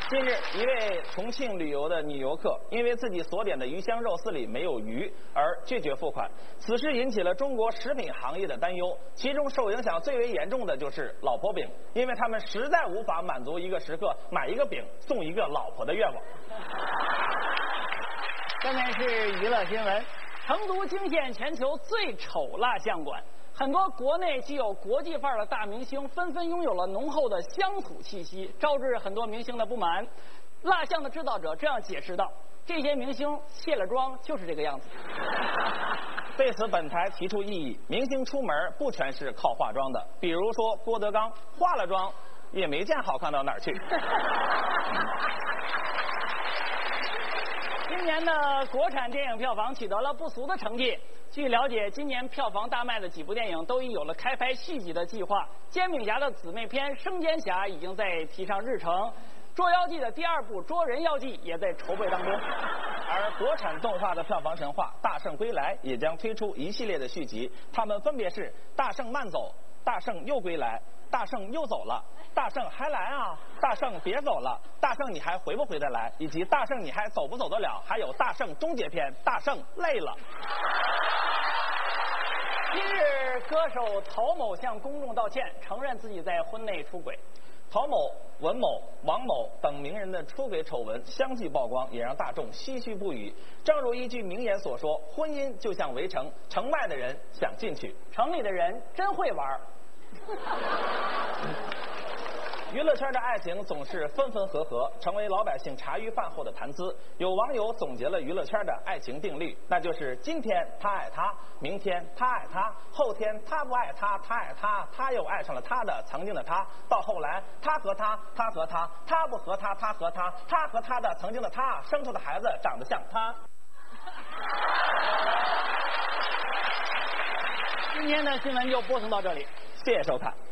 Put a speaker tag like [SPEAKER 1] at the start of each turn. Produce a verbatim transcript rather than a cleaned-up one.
[SPEAKER 1] 近日，一位重庆旅游的女游客因为自己所点的鱼香肉丝里没有鱼而拒绝付款，此事引起了中国食品行业的担忧。其中受影响最为严重的就是老婆饼，因为他们实在无法满足一个食客买一个饼送一个老婆的愿望。
[SPEAKER 2] 下面是娱乐新闻，成都惊现全球最丑蜡像馆。很多国内具有国际范儿的大明星纷纷拥有了浓厚的乡土气息，招致很多明星的不满。蜡像的制造者这样解释道：“这些明星卸了妆就是这个样子。”
[SPEAKER 1] 对此，本台提出异议：明星出门不全是靠化妆的，比如说郭德纲化了妆也没见好看到哪儿去。
[SPEAKER 2] 今年的国产电影票房取得了不俗的成绩。据了解，今年票房大卖的几部电影都已有了开拍续集的计划。煎饼侠的姊妹篇《生煎侠》已经在提上日程，《捉妖记》的第二部《捉人妖记》也在筹备当中。
[SPEAKER 1] 而国产动画的票房神话《大圣归来》也将推出一系列的续集，它们分别是《大圣慢走》、《大圣又归来》、《大圣又走了》、《大圣还来啊》、《大圣别走了》、《大圣你还回不回得来》，以及《大圣你还走不走得了》，还有《大圣终结篇》《大圣累了》。
[SPEAKER 2] 今日，歌手陶某向公众道歉，承认自己在婚内出轨。
[SPEAKER 1] 陶某、文某、王某等名人的出轨丑闻相继曝光，也让大众唏嘘不已。正如一句名言所说：“婚姻就像围城，城外的人想进去，
[SPEAKER 2] 城里的人真会玩。”
[SPEAKER 1] 娱乐圈的爱情总是分分合合，成为老百姓茶余饭后的谈资。有网友总结了娱乐圈的爱情定律，那就是今天他爱他，明天他爱他，后天他不爱他，他爱他，他又爱上了他的曾经的他，到后来他和他，他和他，他不和他，他和他，他和他的曾经的他生出的孩子长得像他。
[SPEAKER 2] 今天的新闻就播送到这里，
[SPEAKER 1] 谢谢收看。